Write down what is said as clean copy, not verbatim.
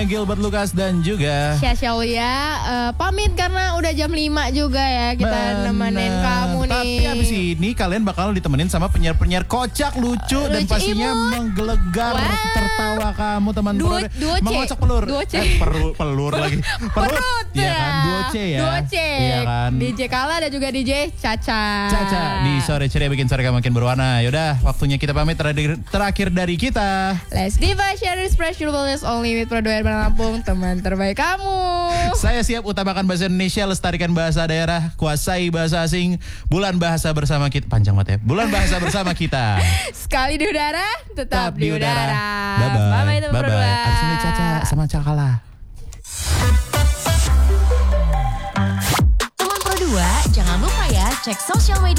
Gilbert Lucas dan juga Syasha Aulia pamit karena udah jam 5 juga ya kita nemenin kamu nih. Tapi abis ini kalian bakal ditemenin sama penyiar-penyiar kocak, lucu dan pastinya menggelegar tertawa kamu teman-teman. Mengocok pelur. Pelur lagi. Perut. Iya kan, 2C ya. 2C. Iya kan. DJ Kala dan juga DJ Caca. Di sore ceria bikin sore kamu makin berwarna. Yaudah, waktunya kita pamit terakhir dari kita. Let's Diva share inspirationalness only with Produer Lampung, teman terbaik kamu. Saya siap utamakan bahasa Indonesia, lestarikan bahasa daerah, kuasai bahasa asing. Bulan bahasa bersama kita. Panjang banget ya. Bulan bahasa bersama kita. Sekali di udara, tetap di udara. Bye-bye. Teman Produer. Abis ini Caca sama Cakala. Teman Pro 2, jangan lupa ya cek sosial media